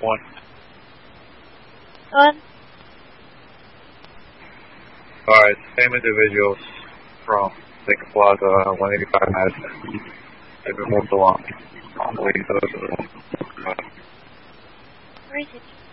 One. On. Alright, same individuals from Lincoln Plaza, 185 Madison. They've been moved along. On the way to the Where is it?